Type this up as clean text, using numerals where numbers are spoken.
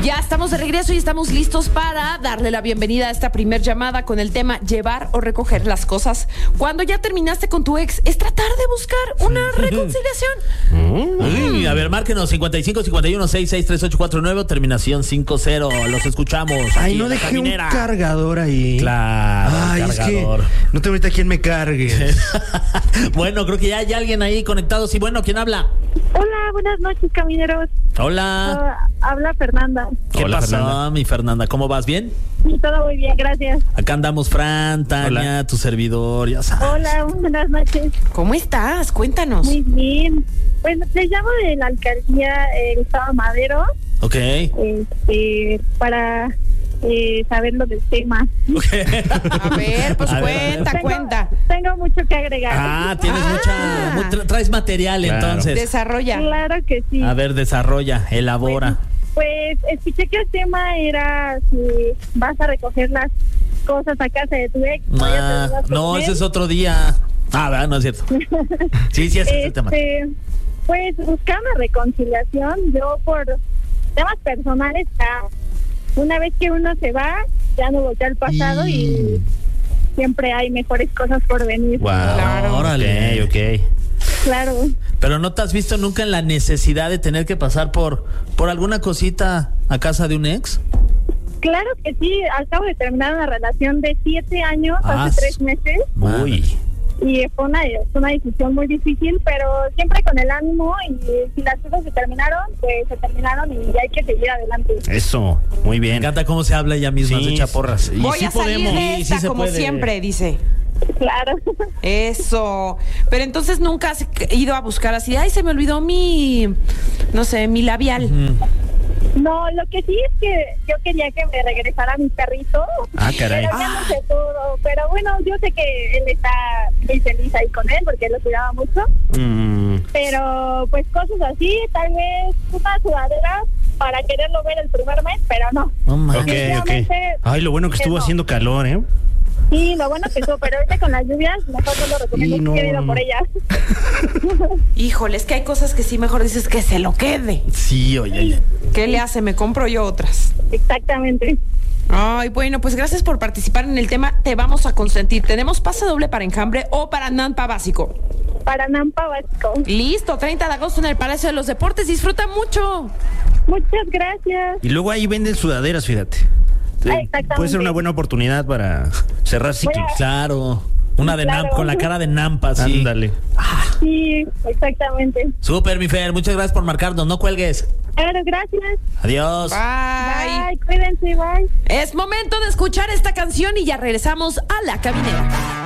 Ya estamos de regreso y estamos listos para darle la bienvenida a esta primer llamada con el tema llevar o recoger las cosas. Cuando ya terminaste con tu ex, es tratar de buscar una reconciliación. A ver, márquenos 55 51 66 3849, terminación 50. Los escuchamos. Ay, no dejé un cargador ahí. Claro, ay, cargador. Es que no tengo ahorita quien me cargue. Bueno, creo que ya hay alguien ahí conectado. Sí, bueno, ¿quién habla? Hola, buenas noches, camineros. Hola. Habla Fernanda. ¿Qué Hola, pasó, Fernanda. mi Fernanda? ¿Cómo vas? ¿Bien? Sí, todo muy bien, gracias. Acá andamos Fran, Tania, Hola. tu servidor, ya sabes. Hola, buenas noches. ¿Cómo estás? Cuéntanos. Muy bien. Bueno, les llamo de la alcaldía Gustavo Madero Ok. para saber lo del tema. A ver, pues A ver, cuenta. Tengo mucho que agregar. Ah, tienes traes material, Claro. entonces. Desarrolla. Claro que sí. A ver, desarrolla, elabora. Pues escuché que el tema era si vas a recoger las cosas a casa de tu ex. o ya te las vas a No, comer. ese es otro día. Ah, ¿verdad? No es cierto. Sí, ese es el tema. Pues buscar una reconciliación. Yo por temas personales, una vez que uno se va, ya no voltea al pasado y siempre hay mejores cosas por venir. Wow, Claro. Órale. Ok. Claro. Pero ¿no te has visto nunca en la necesidad de tener que pasar por alguna cosita a casa de un ex? Claro que sí, acabo de terminar una relación de 7 años, hace 3 meses, Uy. y fue una decisión muy difícil, pero siempre con el ánimo, y si las cosas se terminaron, pues se terminaron y hay que seguir adelante. Eso, muy Me bien. encanta cómo se habla ella misma, se echa porras. Y Voy sí a salir podemos. de Sí, esta sí se como puede. siempre, dice. Claro. Eso. Pero entonces nunca has ido a buscar así. Ay, se me olvidó mi labial. No, lo que sí es que yo quería que me regresara mi perrito. Ah, caray. Pero ya no sé todo. Pero bueno, yo sé que él está muy feliz ahí con él porque él lo cuidaba mucho. Pero pues cosas así, tal vez una sudadera para quererlo ver el primer mes, pero no. No mames. Ok. Definitivamente, Ay, lo bueno que estuvo no. haciendo calor, ¿eh? Sí, lo bueno que estuvo, pero ahorita con las lluvias, mejor no lo recomiendo. Sí, no, Quiero ir a no. por ella. Híjole, es que hay cosas que sí mejor dices que se lo quede. Sí, oye. ¿Qué le hace? Me compro yo otras. Exactamente. Ay, bueno, pues gracias por participar en el tema. Te vamos a consentir. Tenemos pase doble para Enjambre o para Nampa Básico. Para Nampa Básico. Listo, 30 de agosto en el Palacio de los Deportes. Disfruta mucho. Muchas gracias. Y luego ahí venden sudaderas, fíjate. Exactamente. Puede ser una buena oportunidad para cerrar ciclos. Voy a- Claro. Una de Claro. Nampa, con la cara de Nampa, sí. Ándale. Sí, exactamente. Súper, mi Fer. Muchas gracias por marcarnos. No cuelgues. Claro, gracias. Adiós. Bye. Bye, cuídense, bye. Es momento de escuchar esta canción y ya regresamos a La Caminera.